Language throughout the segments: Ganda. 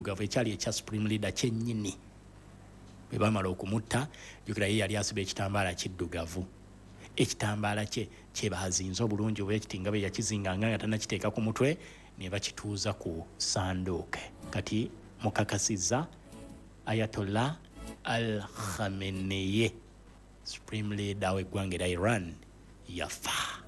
gava ekyali ekya supreme leader kyennyini bwe bamala okumutta jjukira ye yali asiba ekitambaala kiddugavu ekitambaala kye bazinze obulungi oba ekitinga bwe yakizinganga nga tannakiteeka ku mutwe ne bakituuza ku sanduuke kati mukakasizza Ayatollah Al-Khamenei supreme leader w'eggwanga erya Iran yafa.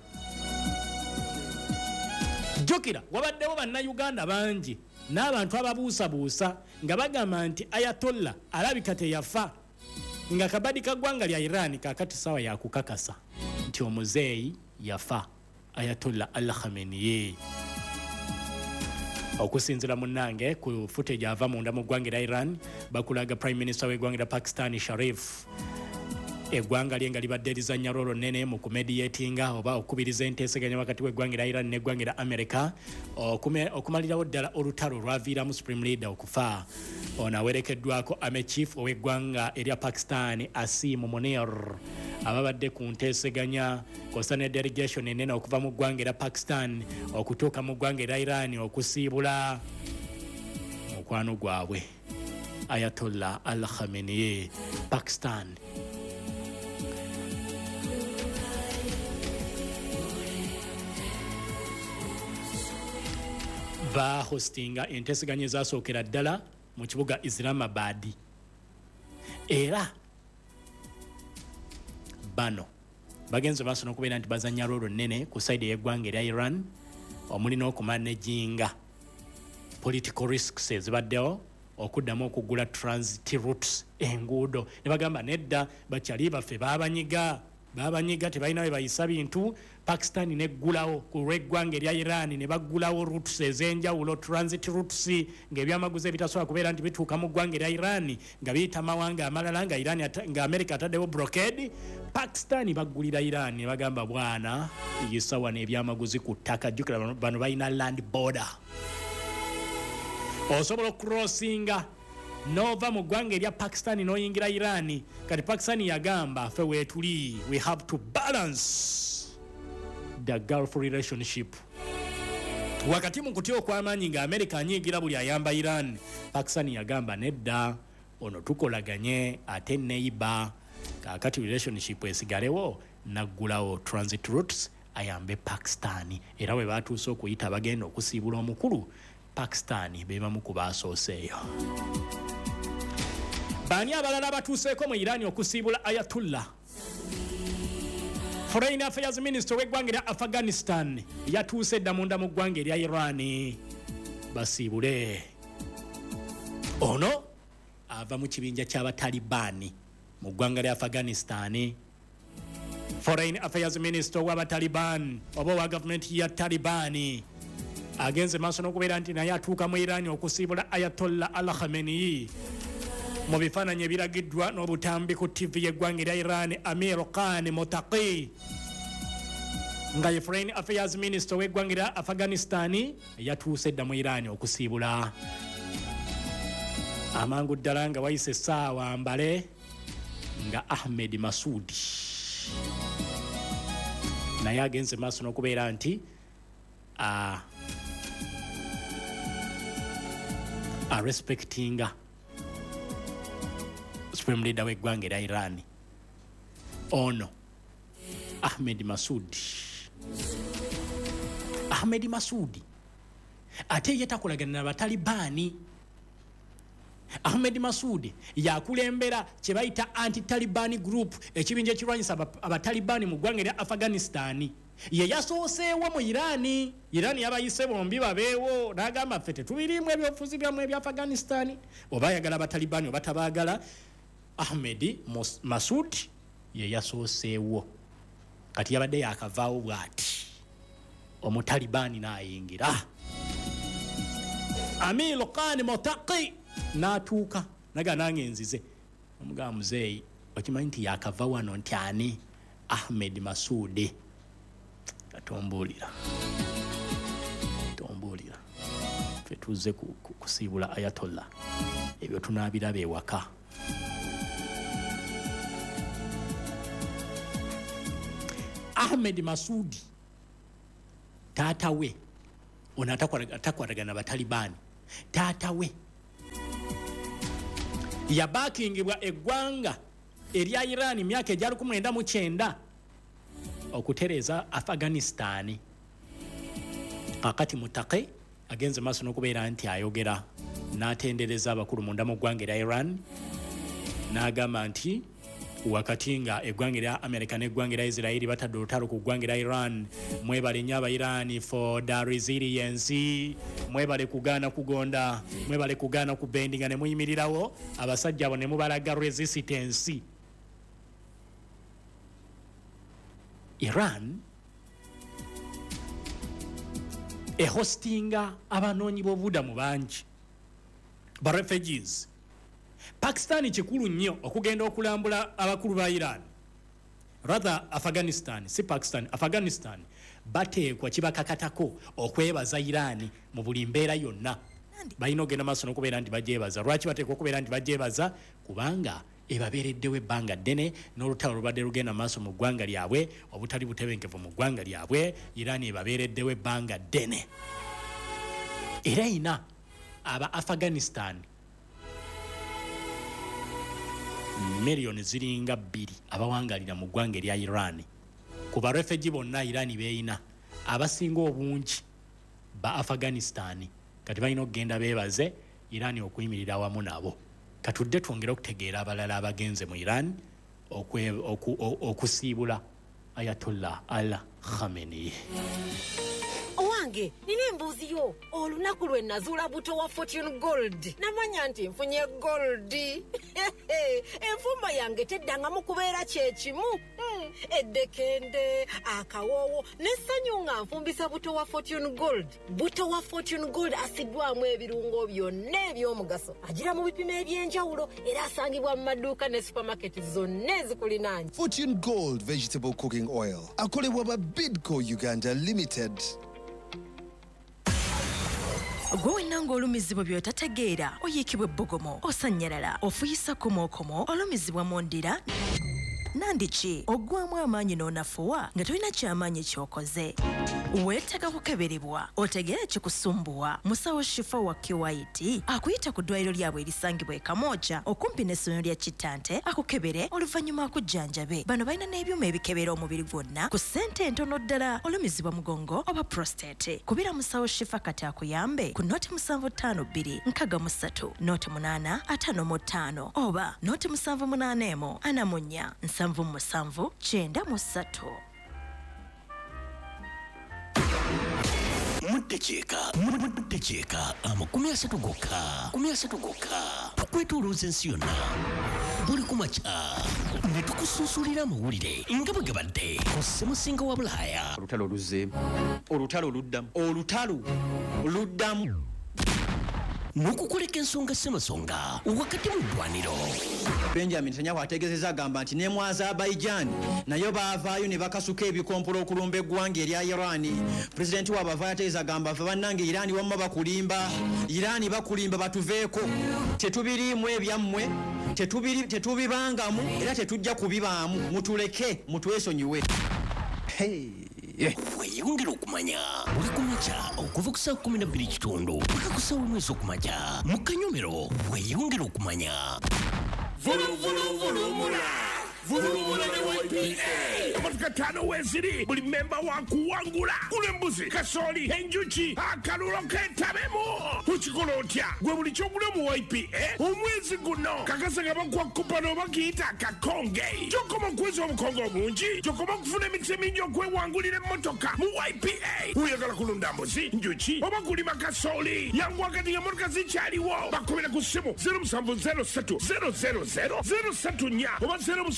Jjukira wabaddewo bannayuganda bangi n'abantu ababuusabuusa nga bagamba nti Ayatollah alabika teyafa nga kabadi ka ggwanga lya Iran kaakati sawa yakukakasa nti omuzeeyi yafa Ayatollah Al-Khamenei. Okusinzira munnange ku footage ava munda mu ggwanga lya Iran bakulaga prime minister w'eggwanga lya Pakistan Sharif eggwanga lye nga libadde lizannya rolo nnene mu kumediatinga oba okubiriza enteeseganya wakati w'eggwanga lya Iran n'eggwanga lya America okumalirawo ddala olutalo lwaviiramu supreme leader okufa. Ono awerekeddwako ame chief ow'eggwanga erya Pakistan Asim Munir ababadde ku nteeseganya kosa ne delegation ennene okuva mu ggwanga erya Pakistan okutuuka mu ggwanga erya Iran okusiibula mukwano gwabwe Ayatollah Al-Khamenei Pakistan. Ba hostinga enteeseganya ezasookera ddala mu kibuga Islamabad era bano bagenze maaso n'okubeera nti bazannya rolo nnene ku saidi y'eggwanga erya Iran omuli n'okumanejinga political risks ezibaddewo okuddamu okugula transit routes enguudo ne bagamba nedda bakyali baffe babanyiga tebalina bwe bayisa bintu. Pakistan neggulawo ku lw'eggwanga erya Iran ne baggulawo routes ez'enjawulo transit routes ng'ebyamaguzi ebitasobola kubeera nti bituuka mu ggwanga erya Iran nga biyita mawanga amalala nga Iran nga America ataddewo blockade. Pakistan baggulira Iran ne bagamba bwana yisa wano ebyamaguzi ku ttaka. Jjukira bano balina land border osobola okurossinga nova mu ggwanga erya Pakistan n'oyingira Iran. Kati Pakistan yagamba ffe weetuli we have to balance the Gulf relationship wakati mu kutya okw'amaanyi nga America anyiigira buli ayamba Iran. Pakistan yagamba nedda ono tukolaganye ate neighbor kaakati relationship esigalewo naggulawo transit routes ayambe Pakistan era bwe batuuse okuyita bagenda okusiibula omukulu Pakistan be bamu ku baasooseeyo. Baani abalala batuuseeko mu Iran okusiibula Ayatollah? Foreign Affairs Minister w'eggwanga erya Afghanistan yatuuse dda munda mu ggwanga erya Iran basiibule. Ono ava mu kibinja ky'abatalibani mu ggwanga lya Afghanistan. Foreign Affairs Minister w'abataliban oba wa gavumenti ya Talibani agenze maaso n'okubeera nti naye atuuka mu Iran okusiibula Ayatollah Al-Khamenei. Mu bifaananyi ebiragiddwa n'obutambi ku TV y'eggwanga erya Iran Amir Khan Motaqi nga ye Foreign Affairs Minister w'eggwanga erya Afghanistan yatuuse dda mu Iran okusiibula. Amangu ddala nga wayise essaawa mbale nga Ahmed Masudi naye agenze maaso n'okubeera nti respectinga supreme leader w'eggwanga erya Iran ono Ahmed Masudi ate ye takolagana n'abatalibani. Ahmed Masudi yakulembera kye bayita anti-Taliban group ekibinja ekirwanyisa abatalibani mu ggwanga erya Afghanistan. Ye yasooseewo mu Iran yabayise bombi babeewo n'agamba ffe tetubirimu ebyobufuzi byamu ebya Afghanistan oba ayagala abatalibani oba tabaagala. Ahmed Masudi ye yasooseewo kati yabadde yakavaawo bw'ati omutalibani n'ayingira. Amir Khan Motaqi n'atuuka naga nange nzize omugamba muzeeyi okimanyi nti yakava wano nti ani Ahmed Masudi. Tombuulira ffe tuzze kusiibula Ayatollah ebyo tunaabiraba ewaka. Ahmed Masudi taata we ono atakwatagana abatalibani taata we yabakingibwa eggwanga erya Iran myaka ejali 1999 okutereza Afghanistan. Kakati Mutaqi agenze maaso n'okubeera nti ayogera n'atendereza abakulu munda mu ggwanga erya Iran n'agamba nti wakati nga eggwanga erya America n'eggwanga erya Israeli batadde olutalo ku ggwanga erya Iran, mwebale nnyo Aba-Iran for the resilience, mwebale kugaana kugonda, mwebale kugaana kubendinga ne muyimirirawo abasajja abo ne mubalaga resistance. Iran hostinga abanoonyi b'obubudamu bangi ba refugees. Pakistan kikulu nnyo okugenda okulambula abakulu ba Iran, rather Afghanistan, si Pakistan, Afghanistan bateekwa kibakakatako okwebaza Iran mu buli mbeera yonna. Balina ogenda maaso n'okubeera nti bajeebaza. Lwaki bateekwa okubeera nti bajeebaza? Kubanga ebabeereddewo ebbanga ddene n'olutalo lubadde lugenda maaso mu ggwanga lyabwe, obutali butebenkevu mu ggwanga lyabwe. Iran ebabeereddewo ebbanga ddene era ina aba Afghanistan miliyoni ziringa 2 abawangalira mu ggwanga erya Iran. Ku ba refugee bonna Iran beeyina abasinga obungi ba Afghanistan kati balina okugenda beebaze Iran okuyimirira wamu nabo. Katudde twongere okutegeera abalala abagenze mu Iran okusiibula Ayatollah Ali Khamenei. Owange, nina embuuzi yo. Olunaku lwe nazuula buto wa Fortune Gold. Namanya nti nfunye gold. Enfumba yange teddangamu kubeera kyekimu. Eddekende, akawoowo, n'essanyu nga nfumbisa buto wa Fortune Gold. Buto wa Fortune Gold asiddwamu ebirungo byonna eby'omugaso. Agira mu bipimo eby'enjawulo era asangibwa mu maduuka ne supermarket zonna ezikulinaanye. Fortune Gold Vegetable Cooking Oil. Akolebwa ba Bidco Uganda Limited. Gwe nango olumizibwa byotategeera oyikibwe bbogomo osanyalala ofuyisa komokomo olumizibwa mu ndira nandiki ogwamu amaanyi n'onafuwa nga tolina kyamaanyi kyokoze weetaaga kukeberebwa otegeera kikusumbuwa musawo Shifa wa Kiwaiti akuyita ku ddwaliro lyabwe erisangibwa e Kamooja okumpi n'essomero lya Kitante akukebere oluvannyuma akujjanjabe. Bano balina n'ebyuma ebikebera omubiri gwonna ku ssente entono ddala olumizibwa mugongo oba prostate. Kubira musawo Shifa kati akuyambe ku noti 752 63 noti 8 55 oba noti 781 anamunya 7 93. Mutecheeka amakumi asatu gokka tukwetolooza ensi yonna buli kumakya ne tukusuusulira amawulire nga bwe gabadde ku ssemusinga wa Bulaaya. Olutalo luzze, olutalo luddamu n'okukoleka ensonga ssemasonga wakati mu ddwaniro. Benjamin Netanyahu ategeezezza agamba nti ne mu Azerbaijan nayo baavaayo ne bakasuka ebikompolo okulumba eggwanga erya Iran. Pulezidenti waabwe avaayo ategeeza agamba ffe bannange Iran wamma bakulimba, Iran bakulimba batuveeko, tetubiriimu ebyammwe, tetubibangamu era tetujja kubibaamu, mutuleke mutwesonyiwe. Weeyongera okumanya buli kumakya okuva ku saa 12 paka ku saa 1 ez'okumakya mu Kanyomero. Weeyongera okumanya Vulumula ne YPA. Amatuka 5 weziri buli memba wakuwangula kulembuzi kasoli enjuki akalulo ketabemo tukikola otya gwe buli kyogula mu YPA omwezi guno kakasa nga bakwa kupano oba kiyita akakonge kyokoma okweza obukonge obungi kyokoma okufuna emikisa emingi okwewangulira emmotoka mu YPA. Oyagala kulunda mbuzi njuki oba kulima kasoli yangu wakati nga emmotoka zikyaliwo bakubira ku ssimu 0703 000 034 oba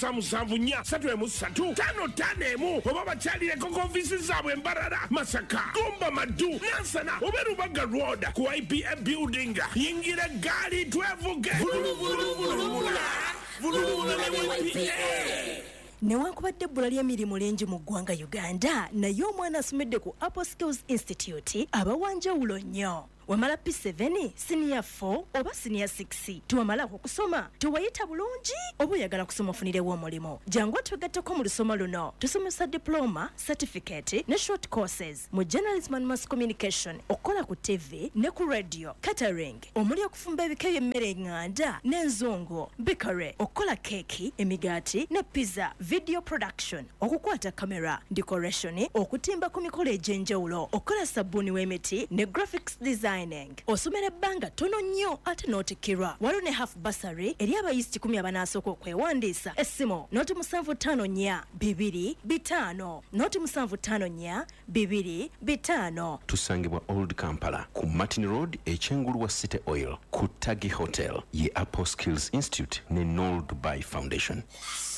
0774 oba bakyalireko ku ofiisi zaabwe Mbarara, Masaka, Gomba, Madu, Nansana oba Rubaga Road ku IPA building. Yingira gaali twevuge. Vulumula ne YPA. Newankubadde ebbula ly'emirimu lingi mu ggwanga Uganda naye omwana asomedde ku Apple Skills Institute abawanjawulo nnyo. wamala P7 senior 4 oba senior 6 tuwamalako kusoma tuwayita bulungi oba oyagala kusoma ofunirewo omulimo jangu twegatteko mu lusoma luno tusomesa diploma certificate ne short courses mu journalism and mass communication okukola ku TV ne ku radio catering omuli okufumba ebika by'emmere eŋŋanda n'enzungu bikare okukola keeki emigaati ne pizza video production okukwata kamera decoration okutimba ku mikolo egy'enjawulo okukola sabbuuni w'emiti ne graphics designing osomera ebbanga tono nnyo ate n'otikirwa waliwo ne half bursary eri abayisiti 10 abanaasooka okwewandiisa essimu noti 754 noti 754 tusangibwa Old Kampala ku Martin Road ekyengulu wa City Oil ku Tagi Hotel ye Apple Skills Institute ne Noel Dubai Foundation.